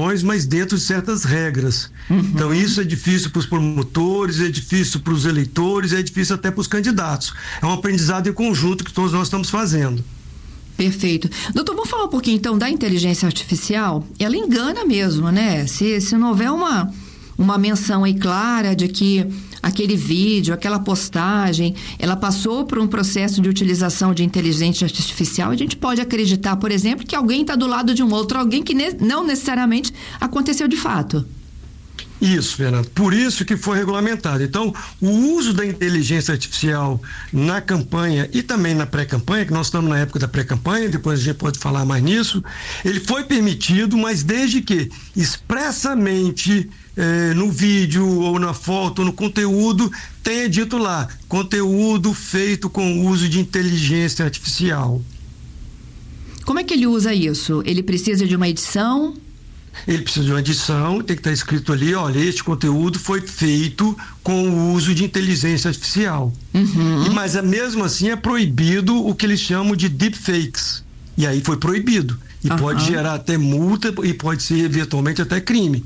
eleições, mas dentro de certas regras. Então isso é difícil para os promotores, é difícil para os eleitores, é difícil até para os candidatos. É um aprendizado em conjunto que todos nós estamos fazendo. Perfeito. Doutor, vamos falar um pouquinho então da inteligência artificial. Ela engana mesmo, né? Se não houver uma menção aí clara de que aquele vídeo, aquela postagem, ela passou por um processo de utilização de inteligência artificial, a gente pode acreditar, por exemplo, que alguém está do lado de um outro, alguém que não necessariamente aconteceu de fato. Isso, Fernando. Por isso que foi regulamentado. Então, o uso da inteligência artificial na campanha e também na pré-campanha, que nós estamos na época da pré-campanha, depois a gente pode falar mais nisso, ele foi permitido, mas desde que expressamente no vídeo ou na foto ou no conteúdo tenha dito lá, conteúdo feito com o uso de inteligência artificial. Como é que ele usa isso? Ele precisa de uma edição? Ele precisa de uma edição, tem que estar escrito ali, olha, este conteúdo foi feito com o uso de inteligência artificial. Mas mesmo assim é proibido o que eles chamam de deepfakes. E aí foi proibido. E pode gerar até multa e pode ser eventualmente até crime.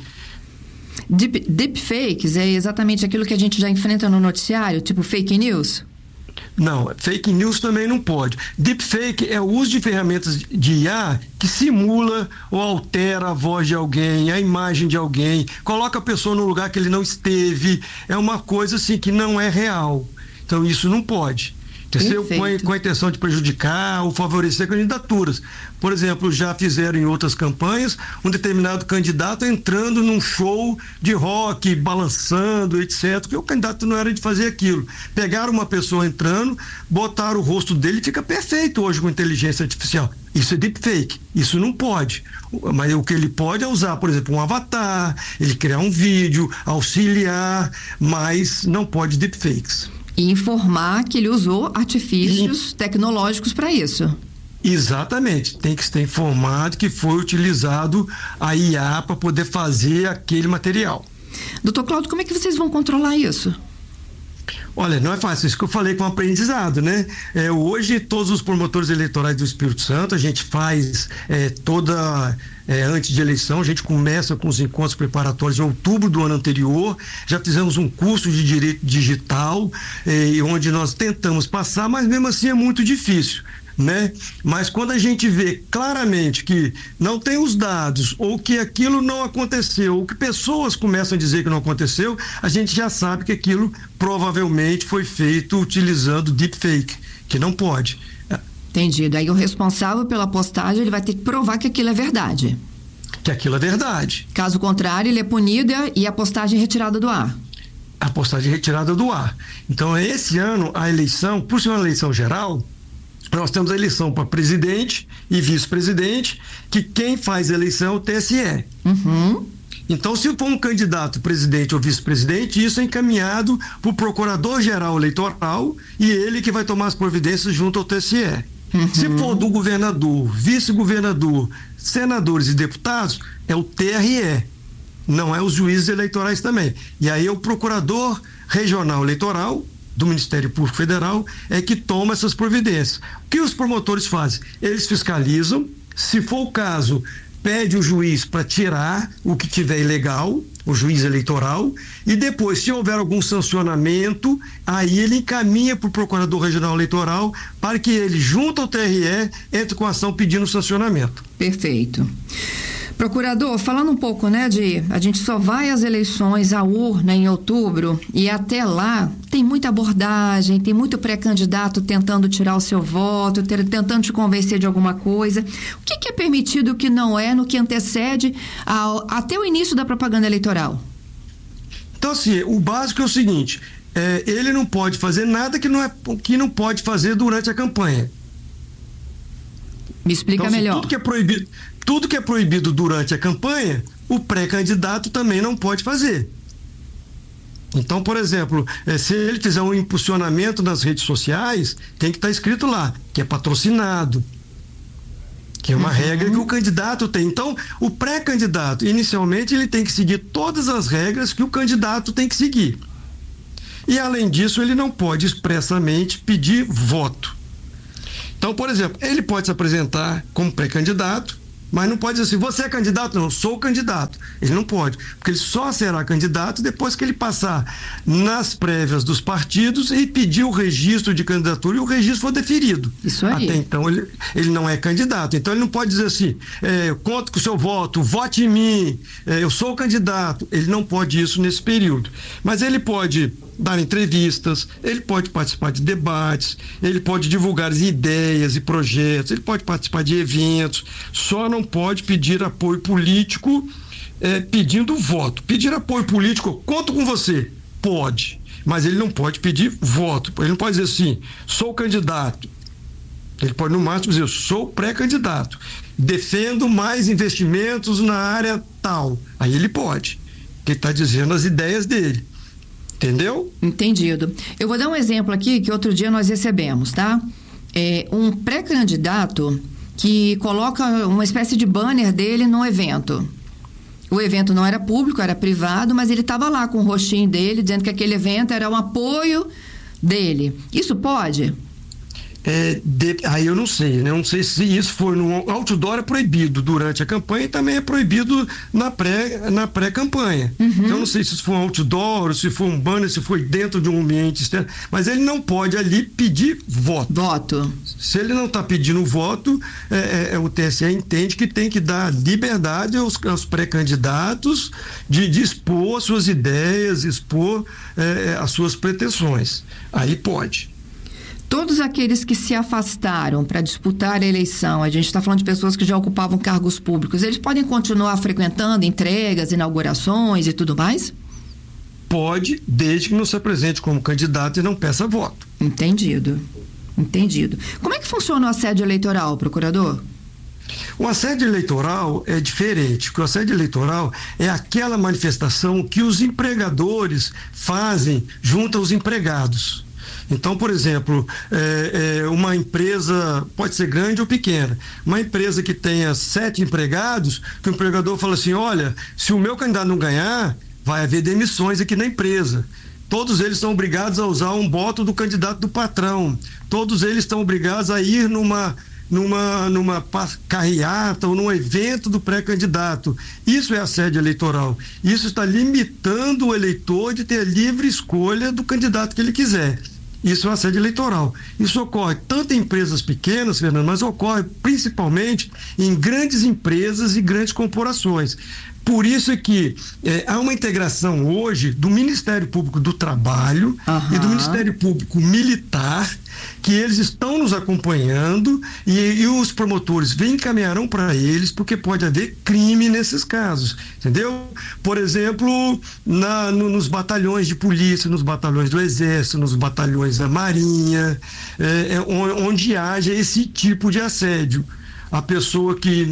Deepfakes é exatamente aquilo que a gente já enfrenta no noticiário, tipo fake news? Não, fake news também não pode. Deepfake é o uso de ferramentas de IA que simula ou altera a voz de alguém, a imagem de alguém, coloca a pessoa no lugar que ele não esteve. É uma coisa assim que não é real. Então isso não pode. Com a intenção de prejudicar ou favorecer candidaturas. Por exemplo, já fizeram em outras campanhas um determinado candidato entrando num show de rock, balançando, etc., porque o candidato não era de fazer aquilo. Pegaram uma pessoa entrando, botaram o rosto dele, fica perfeito hoje com inteligência artificial. Isso é deepfake, isso não pode. Mas o que ele pode é usar, por exemplo, um avatar, ele criar um vídeo, auxiliar, mas não pode deepfakes. E informar que ele usou artifícios tecnológicos para isso. Exatamente, tem que estar informado que foi utilizado a IA para poder fazer aquele material. Doutor Cláudio, como é que vocês vão controlar isso? Olha, não é fácil, isso que eu falei com o aprendizado, né? Hoje, todos os promotores eleitorais do Espírito Santo, a gente faz antes de eleição, a gente começa com os encontros preparatórios em outubro do ano anterior, já fizemos um curso de direito digital, onde nós tentamos passar, mas mesmo assim é muito difícil, né? Mas quando a gente vê claramente que não tem os dados, ou que aquilo não aconteceu, ou que pessoas começam a dizer que não aconteceu, a gente já sabe que aquilo provavelmente foi feito utilizando deepfake, que não pode. Entendido. Aí o responsável pela postagem, ele vai ter que provar que aquilo é verdade. Que aquilo é verdade. Caso contrário, ele é punido e a postagem é retirada do ar. A postagem é retirada do ar. Então, esse ano, a eleição, por ser uma eleição geral, nós temos a eleição para presidente e vice-presidente, que quem faz a eleição é o TSE. Então, se for um candidato presidente ou vice-presidente, isso é encaminhado para o procurador-geral eleitoral e ele que vai tomar as providências junto ao TSE. Se for do governador, vice-governador, senadores e deputados, é o TRE, não é os juízes eleitorais também. E aí é o procurador regional eleitoral do Ministério Público Federal é que toma essas providências. O que os promotores fazem? Eles fiscalizam, se for o caso, pede o juiz para tirar o que tiver ilegal, o juiz eleitoral, e depois, se houver algum sancionamento, aí ele encaminha para o Procurador Regional Eleitoral para que ele, junto ao TRE, entre com a ação pedindo sancionamento. Perfeito. Procurador, falando um pouco, né, a gente só vai às eleições, à urna em outubro, e até lá tem muita abordagem, tem muito pré-candidato tentando tirar o seu voto, tentando te convencer de alguma coisa. O que é permitido e o que não é no que antecede até o início da propaganda eleitoral? Então, assim, o básico é o seguinte, ele não pode fazer nada que não pode fazer durante a campanha. Me explica então, melhor. Tudo que é proibido durante a campanha, o pré-candidato também não pode fazer. Então, por exemplo, se ele fizer um impulsionamento nas redes sociais, tem que estar escrito lá, que é patrocinado, que é uma regra que o candidato tem. Então, o pré-candidato, inicialmente, ele tem que seguir todas as regras que o candidato tem que seguir. E, além disso, ele não pode expressamente pedir voto. Então, por exemplo, ele pode se apresentar como pré-candidato, Mas não pode dizer assim, você é candidato? Não, eu sou candidato. Ele não pode, porque ele só será candidato depois que ele passar nas prévias dos partidos e pedir o registro de candidatura e o registro for deferido. Isso aí. Até então ele não é candidato. Então ele não pode dizer assim, eu conto com o seu voto, vote em mim, eu sou candidato. Ele não pode isso nesse período. Mas ele pode dar entrevistas, ele pode participar de debates, ele pode divulgar ideias e projetos, ele pode participar de eventos, só não pode pedir apoio político pedindo voto. Pedir apoio político, conto com você, pode, mas ele não pode pedir voto. Ele não pode dizer assim, sou candidato. Ele pode no máximo dizer, sou pré-candidato, defendo mais investimentos na área tal. Aí ele pode, porque ele está dizendo as ideias dele. Entendeu? Entendido. Eu vou dar um exemplo aqui que outro dia nós recebemos, tá? Um pré-candidato que coloca uma espécie de banner dele no evento. O evento não era público, era privado, mas ele estava lá com o rostinho dele, dizendo que aquele evento era um apoio dele. Isso pode? Aí eu não sei, né? Não sei se isso for no outdoor, é proibido durante a campanha e também é proibido na pré-campanha. Então não sei se isso for um outdoor, se for um banner, se foi dentro de um ambiente externo, mas ele não pode ali pedir voto. Se ele não está pedindo voto, o TSE entende que tem que dar liberdade aos pré-candidatos de expor as suas ideias, expor as suas pretensões. Aí pode. Todos aqueles que se afastaram para disputar a eleição, a gente está falando de pessoas que já ocupavam cargos públicos, eles podem continuar frequentando entregas, inaugurações e tudo mais? Pode, desde que não se apresente como candidato e não peça voto. Entendido. Como é que funciona o assédio eleitoral, procurador? O assédio eleitoral é diferente, porque o assédio eleitoral é aquela manifestação que os empregadores fazem junto aos empregados. Então, por exemplo, uma empresa pode ser grande ou pequena, uma empresa que tenha 7 empregados, que o empregador fala assim, olha, se o meu candidato não ganhar, vai haver demissões aqui na empresa. Todos eles estão obrigados a usar um voto do candidato do patrão, todos eles estão obrigados a ir numa carreata ou num evento do pré-candidato. Isso é assédio eleitoral. Isso está limitando o eleitor de ter livre escolha do candidato que ele quiser. Isso é um assédio eleitoral. Isso ocorre tanto em empresas pequenas, Fernando, mas ocorre principalmente em grandes empresas e grandes corporações. Por isso é que há uma integração hoje do Ministério Público do Trabalho e do Ministério Público Militar, que eles estão nos acompanhando e os promotores encaminharão para eles, porque pode haver crime nesses casos, entendeu? Por exemplo, nos batalhões de polícia, nos batalhões do Exército, nos batalhões da Marinha, onde haja esse tipo de assédio. A pessoa que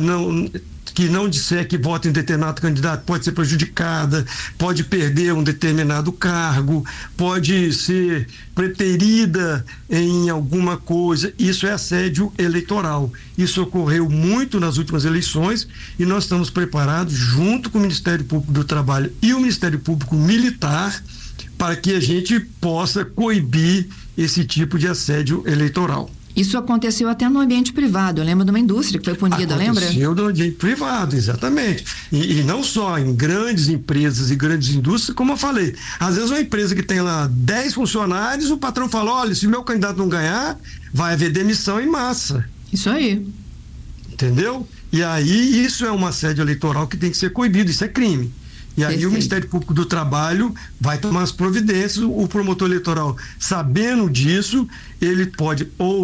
não disser que vota em determinado candidato pode ser prejudicada, pode perder um determinado cargo, pode ser preterida em alguma coisa. Isso é assédio eleitoral. Isso ocorreu muito nas últimas eleições e nós estamos preparados, junto com o Ministério Público do Trabalho e o Ministério Público Militar, para que a gente possa coibir esse tipo de assédio eleitoral. Isso aconteceu até no ambiente privado. Eu lembro de uma indústria que foi punida, lembra? Aconteceu no ambiente privado, exatamente. E não só em grandes empresas e grandes indústrias, como eu falei. Às vezes uma empresa que tem lá 10 funcionários, o patrão fala, olha, se o meu candidato não ganhar, vai haver demissão em massa. Isso aí. Entendeu? E aí isso é um assédio eleitoral que tem que ser coibido, isso é crime. E aí o Ministério Público do Trabalho vai tomar as providências, o promotor eleitoral, sabendo disso, ele pode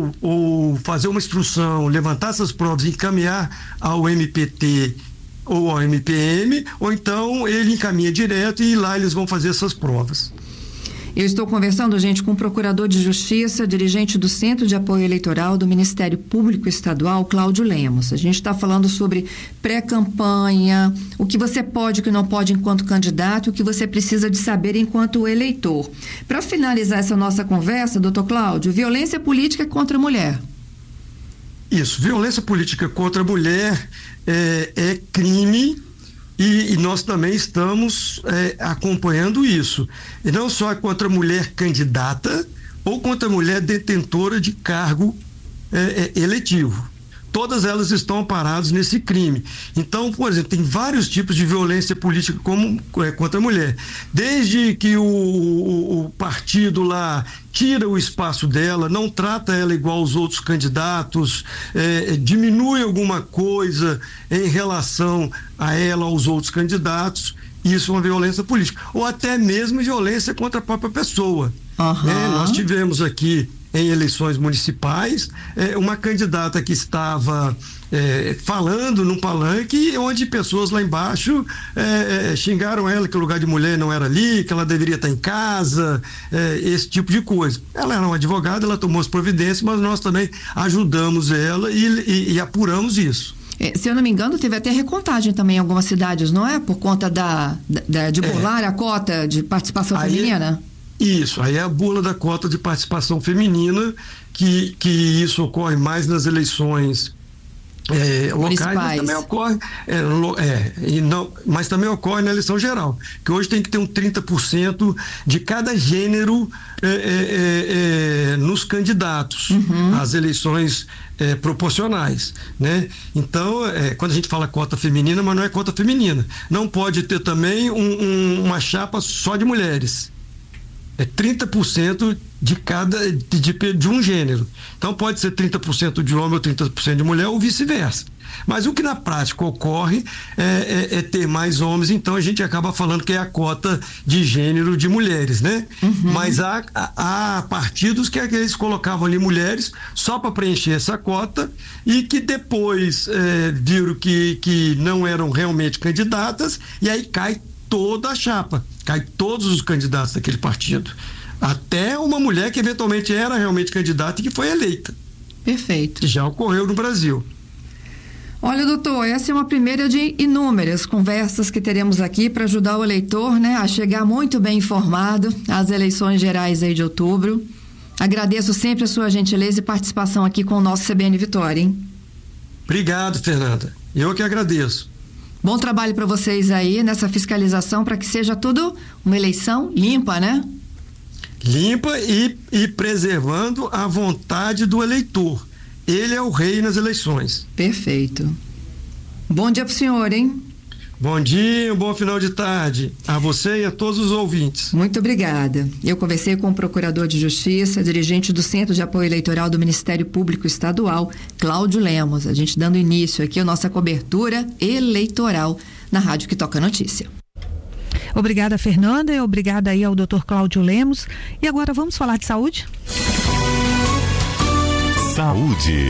ou fazer uma instrução, levantar essas provas e encaminhar ao MPT ou ao MPM, ou então ele encaminha direto e lá eles vão fazer essas provas. Eu estou conversando, gente, com o Procurador de Justiça, dirigente do Centro de Apoio Eleitoral do Ministério Público Estadual, Cláudio Lemos. A gente está falando sobre pré-campanha, o que você pode e o que não pode enquanto candidato, o que você precisa de saber enquanto eleitor. Para finalizar essa nossa conversa, doutor Cláudio, violência política contra a mulher. Isso, violência política contra a mulher é crime. E nós também estamos acompanhando isso. E não só contra a mulher candidata ou contra a mulher detentora de cargo eletivo. todas elas estão amparadas nesse crime. Então, por exemplo, tem vários tipos de violência política contra a mulher. Desde que o partido lá tira o espaço dela, não trata ela igual aos outros candidatos, diminui alguma coisa em relação a ela, aos outros candidatos, isso é uma violência política. Ou até mesmo violência contra a própria pessoa. Nós tivemos aqui em eleições municipais uma candidata que estava falando num palanque onde pessoas lá embaixo xingaram ela que o lugar de mulher não era ali, que ela deveria estar em casa, esse tipo de coisa. Ela era uma advogada, ela tomou as providências, mas nós também ajudamos ela e apuramos isso. Se eu não me engano, teve até recontagem também em algumas cidades, não é? Por conta de burlar a cota de participação feminina? Isso, aí é a burla da cota de participação feminina, que isso ocorre mais nas eleições locais, mas também ocorre, mas também ocorre na eleição geral, que hoje tem que ter um 30% de cada gênero nos candidatos às eleições proporcionais, né? Então, quando a gente fala cota feminina, mas não é cota feminina, não pode ter também uma chapa só de mulheres. 30% de um gênero. Então pode ser 30% de homem ou 30% de mulher ou vice-versa. Mas o que na prática ocorre é ter mais homens, então a gente acaba falando que é a cota de gênero de mulheres, né? Mas há partidos que eles colocavam ali mulheres só para preencher essa cota e que depois viram que não eram realmente candidatas e aí cai toda a chapa, cai todos os candidatos daquele partido, até uma mulher que eventualmente era realmente candidata e que foi eleita. Perfeito. Que já ocorreu no Brasil. Olha, doutor, essa é uma primeira de inúmeras conversas que teremos aqui para ajudar o eleitor, né, a chegar muito bem informado às eleições gerais aí de outubro. Agradeço sempre a sua gentileza e participação aqui com o nosso CBN Vitória, hein? Obrigado, Fernanda. Eu que agradeço. Bom trabalho para vocês aí nessa fiscalização para que seja tudo uma eleição limpa, né? Limpa e preservando a vontade do eleitor. Ele é o rei nas eleições. Perfeito. Bom dia pro senhor, hein? Bom dia, um bom final de tarde a você e a todos os ouvintes. Muito obrigada. Eu conversei com o procurador de Justiça, dirigente do Centro de Apoio Eleitoral do Ministério Público Estadual, Cláudio Lemos. A gente dando início aqui à nossa cobertura eleitoral na Rádio que Toca Notícia. Obrigada, Fernanda, e obrigada aí ao Dr. Cláudio Lemos. E agora vamos falar de saúde? Saúde.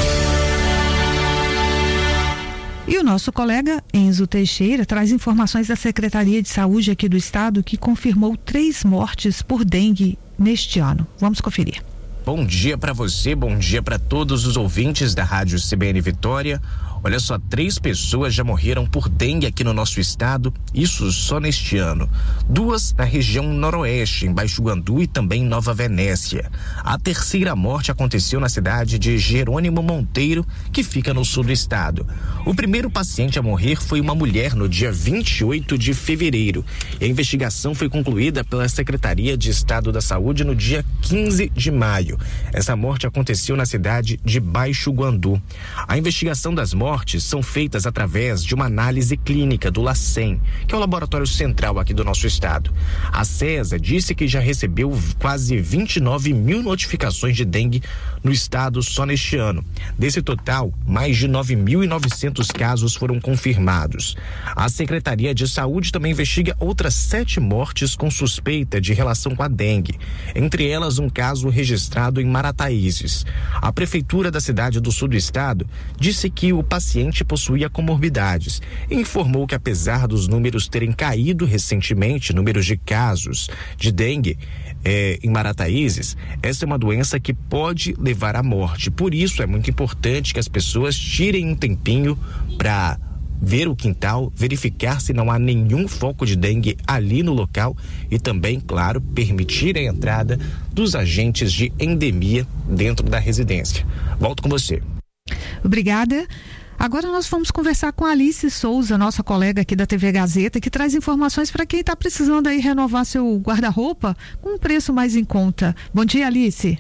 E o nosso colega Enzo Teixeira traz informações da Secretaria de Saúde aqui do estado, que confirmou 3 mortes por dengue neste ano. Vamos conferir. Bom dia para você, bom dia para todos os ouvintes da Rádio CBN Vitória. Olha só, 3 pessoas já morreram por dengue aqui no nosso estado, isso só neste ano. 2 na região noroeste, em Baixo Guandu e também em Nova Venécia. A terceira morte aconteceu na cidade de Jerônimo Monteiro, que fica no sul do estado. O primeiro paciente a morrer foi uma mulher no dia 28 de fevereiro. E a investigação foi concluída pela Secretaria de Estado da Saúde no dia 15 de maio. Essa morte aconteceu na cidade de Baixo Guandu. A investigação das mortes são feitas através de uma análise clínica do LACEN, que é o laboratório central aqui do nosso estado. A CESA disse que já recebeu quase 29 mil notificações de dengue no estado só neste ano. Desse total, mais de 9.900 casos foram confirmados. A Secretaria de Saúde também investiga outras 7 mortes com suspeita de relação com a dengue, entre elas um caso registrado em Marataízes. A prefeitura da cidade do sul do estado disse que o paciente possuía comorbidades e informou que, apesar dos números terem caído recentemente, números de casos de dengue em Marataízes, essa é uma doença que pode levar à morte. Por isso é muito importante que as pessoas tirem um tempinho para ver o quintal, verificar se não há nenhum foco de dengue ali no local e também, claro, permitir a entrada dos agentes de endemia dentro da residência. Volto com você. Obrigada. Agora nós vamos conversar com a Alice Souza, nossa colega aqui da TV Gazeta, que traz informações para quem está precisando aí renovar seu guarda-roupa com um preço mais em conta. Bom dia, Alice.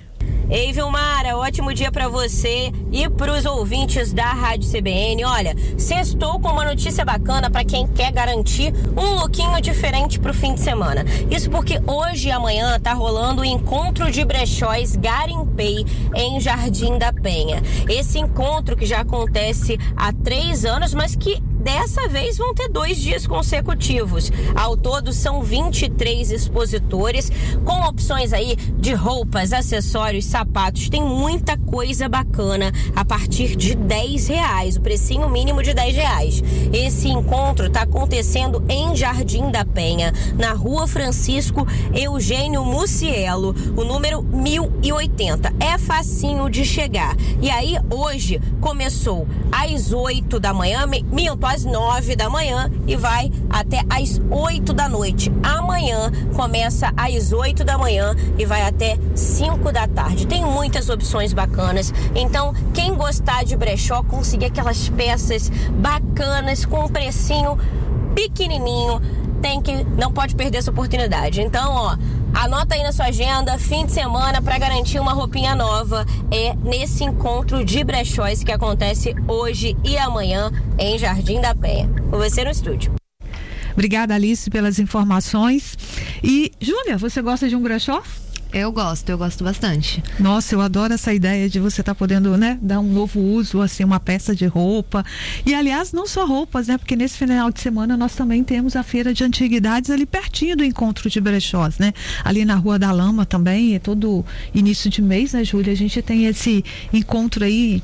Ei, Vilmara, ótimo dia para você e para os ouvintes da Rádio CBN. Olha, sextou com uma notícia bacana para quem quer garantir um lookinho diferente para o fim de semana. Isso porque hoje e amanhã tá rolando o encontro de brechóis Garimpei em Jardim da Penha. Esse encontro que já acontece há 3 anos, mas que dessa vez vão ter 2 dias consecutivos. Ao todo são 23 expositores com opções aí de roupas, acessórios, sapatos. Tem muita coisa bacana a partir de R$10, o precinho mínimo de R$10. Esse encontro está acontecendo em Jardim da Penha, na Rua Francisco Eugênio Mucielo, o número 1080. É facinho de chegar. E aí hoje começou às 8 da manhã, às 9 da manhã e vai até às 8 da noite. Amanhã começa às 8 da manhã e vai até 5 da tarde. Tem muitas opções bacanas. Então, quem gostar de brechó, conseguir aquelas peças bacanas com um precinho pequenininho, não pode perder essa oportunidade. Então, ó, anota aí na sua agenda, fim de semana, para garantir uma roupinha nova, é nesse encontro de brechóis que acontece hoje e amanhã em Jardim da Penha. Com você no estúdio. Obrigada, Alice, pelas informações. E, Júlia, você gosta de um brechó? Eu gosto bastante. Nossa, eu adoro essa ideia de você estar podendo, né, dar um novo uso, assim, uma peça de roupa. E, aliás, não só roupas, né, porque nesse final de semana nós também temos a Feira de Antiguidades ali pertinho do encontro de brechós, né? Ali na Rua da Lama também, é todo início de mês, né, Júlia? A gente tem esse encontro aí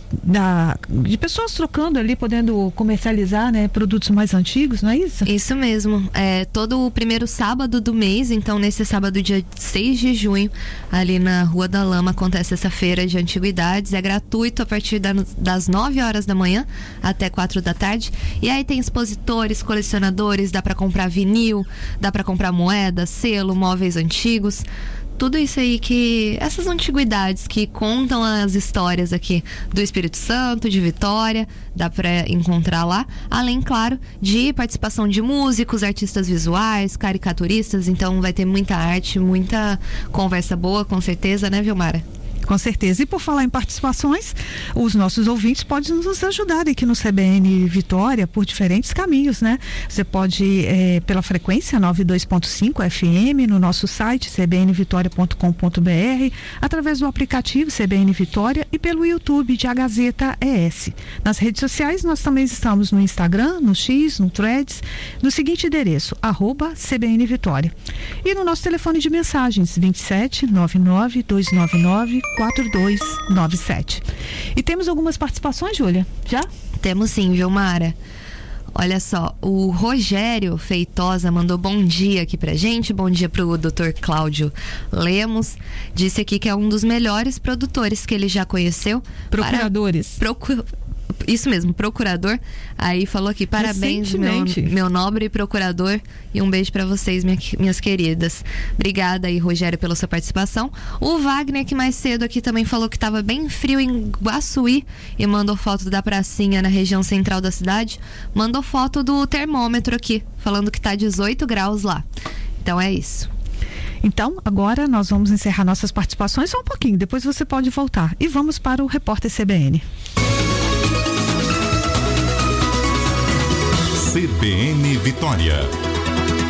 de pessoas trocando ali, podendo comercializar, né, produtos mais antigos, não é isso? Isso mesmo. É todo o primeiro sábado do mês, então nesse sábado, dia 6 de junho, ali na Rua da Lama, acontece essa feira de antiguidades. É gratuito a partir das 9 horas da manhã até 4 da tarde. E aí tem expositores, colecionadores, dá para comprar vinil, dá para comprar moeda, selo, móveis antigos. Tudo isso aí essas antiguidades que contam as histórias aqui do Espírito Santo, de Vitória, dá para encontrar lá. Além, claro, de participação de músicos, artistas visuais, caricaturistas. Então vai ter muita arte, muita conversa boa, com certeza, né, Vilmara? Com certeza. E por falar em participações, os nossos ouvintes podem nos ajudar aqui no CBN Vitória por diferentes caminhos, né? Você pode, pela frequência 92.5 FM, no nosso site cbnvitoria.com.br, através do aplicativo CBN Vitória e pelo YouTube de A Gazeta ES. Nas redes sociais, nós também estamos no Instagram, no X, no Threads, no seguinte endereço, @CBN Vitória. E no nosso telefone de mensagens, 27 99 299 4297. E temos algumas participações, Júlia? Já? Temos sim, Vilmara. Olha só, o Rogério Feitosa mandou bom dia aqui pra gente, bom dia pro Dr. Cláudio Lemos, disse aqui que é um dos melhores produtores que ele já conheceu. Procuradores. Isso mesmo, procurador. Aí falou aqui, parabéns, meu nobre procurador, e um beijo pra vocês, minhas queridas. Obrigada aí, Rogério, pela sua participação. O Wagner, que mais cedo aqui também falou que tava bem frio em Guaçuí e mandou foto da pracinha na região central da cidade. Mandou foto do termômetro aqui, falando que tá 18 graus lá. Então é isso. Então, agora nós vamos encerrar nossas participações só um pouquinho, depois você pode voltar. E vamos para o Repórter CBN. CBN Vitória.